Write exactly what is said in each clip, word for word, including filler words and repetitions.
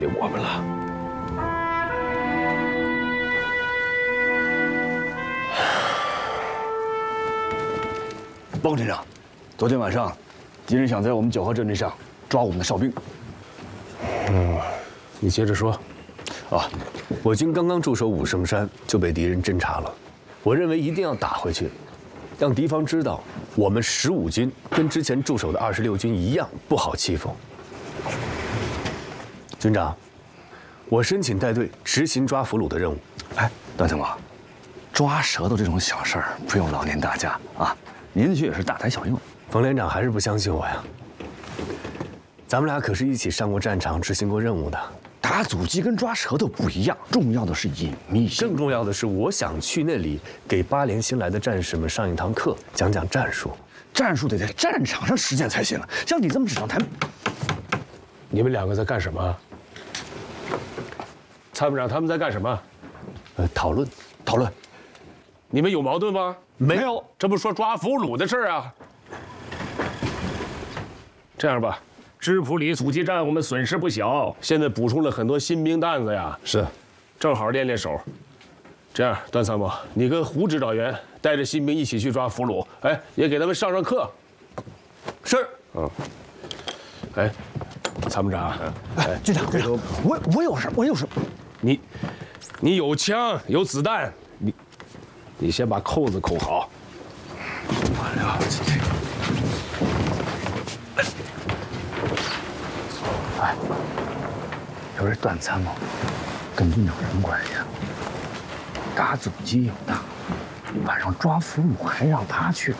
给我们了。 包镇长，昨天晚上，敌人想在我们九号阵地上抓我们的哨兵。 嗯，你接着说。 啊，我军刚刚驻守武圣山就被敌人侦察了，我认为一定要打回去，让敌方知道我们十五军跟之前驻守的二十六军一样不好欺负。军长，我申请带队执行抓俘虏的任务。 哎，段参谋，抓舌头这种小事儿不用劳您大驾啊，您去也是大材小用。 冯连长还是不相信我呀？咱们俩可是一起上过战场、执行过任务的。 打阻击跟抓舌头不一样，重要的是隐秘性。 更重要的是，我想去那里给八连新来的战士们上一堂课，讲讲战术。 战术得在战场上实践才行。像你这么纸上谈， 你们两个在干什么？参谋长他们在干什么？ 呃，讨论， 讨论。 你们有矛盾吗？ 没有， 这不说抓俘虏的事儿啊。这样吧。支普里阻击战我们损失不小，现在补充了很多新兵蛋子呀。 是， 正好练练手。这样，段参谋，你跟胡指导员带着新兵一起去抓俘虏，哎，也给他们上上课。 是。 嗯。哎，参谋长， 哎，军长，军长，我我有什我有什么？ 你，你有枪有子弹，你，你先把扣子扣好。 完了，这这。哎，要是段参谋跟军长什么关系啊？打阻击有大，晚上抓俘虏还让他去。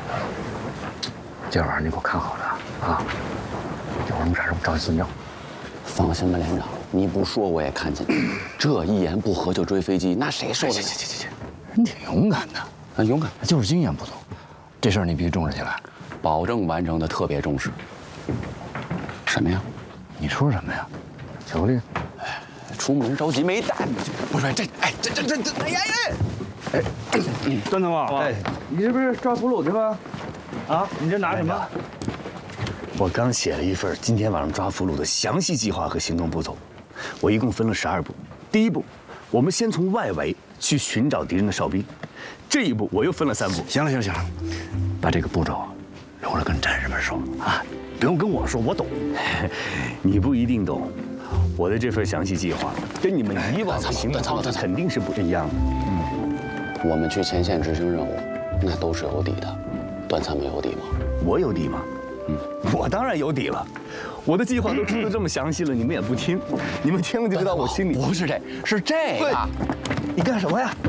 今晚上你给我看好了啊！有什么事儿我找你算账。 放心吧，连长，你不说我也看见。这一言不合就追飞机，那谁受得了？ 行行行行行，人挺勇敢的， 很勇敢， 就是经验不足。这事儿你必须重视起来， 保证完成的特别重视。什么呀？ 你说什么呀？巧克力？ 哎，出门着急没带。 不是这，哎，这这这这，哎呀呀！哎，段参谋，哎，你这不是抓俘虏去吗？啊，你这拿什么？ 我刚写了一份今天晚上抓俘虏的详细计划和行动步骤，我一共分了十二步。第一步，我们先从外围去寻找敌人的哨兵，这一步我又分了三步。 行了行了行了，把这个步骤留着跟战士们说啊。不用跟我说，我懂。 你不一定懂，我的这份详细计划跟你们以往的行动方式肯定是不一样的。 嗯，我们去前线执行任务，那都是有底的。段参谋有底吗？ 我有底吗？嗯，我当然有底了。我的计划都出得这么详细了，你们也不听，你们听了就知道我心里不是这，是这个。 你干什么呀？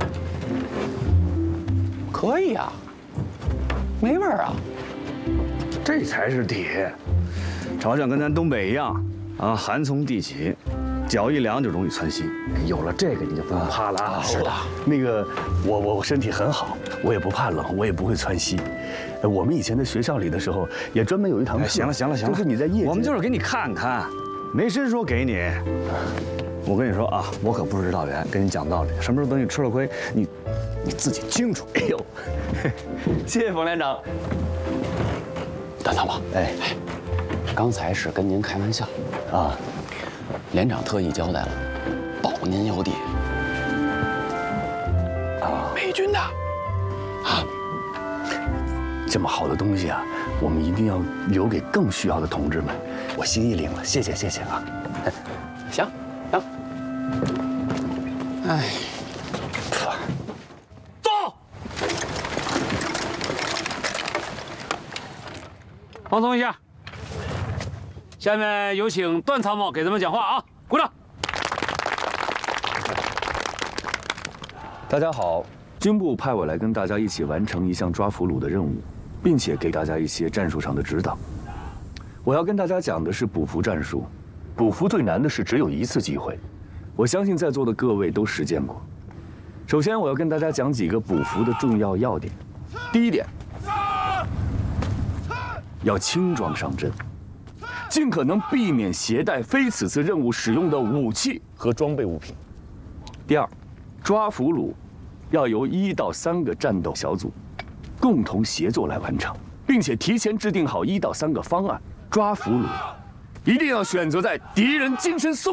可以啊，没味儿啊。 这才是底，朝向跟咱东北一样啊，寒从地起，脚一凉就容易窜稀。有了这个，你就不用怕了啊。 是的，那个我我我身体很好，我也不怕冷，我也不会窜稀。我们以前在学校里的时候，也专门有一堂课。 行了行了行了， 就是你在夜间， 我们就是给你看看，没伸说给你。我跟你说啊，我可不是指导员，跟你讲道理。什么时候等你吃了亏，你你自己清楚。哎呦， 谢谢冯连长。 段参谋，哎哎，刚才是跟您开玩笑啊。连长特意交代了，保您有底。啊，美军的，啊， 这么好的东西啊，我们一定要留给更需要的同志们。我心意领了，谢谢谢谢啊。 行行。哎， 走。放松一下。下面有请段参谋给咱们讲话啊！鼓掌。 大家好，军部派我来跟大家一起完成一项抓俘虏的任务，并且给大家一些战术上的指导。我要跟大家讲的是捕俘战术。捕俘最难的是只有一次机会，我相信在座的各位都实践过。首先，我要跟大家讲几个捕俘的重要要点。第一点，要轻装上阵，尽可能避免携带非此次任务使用的武器和装备物品。第二，抓俘虏要由一到三个战斗小组共同协作来完成，并且提前制定好一到三个方案。抓俘虏一定要选择在敌人精神松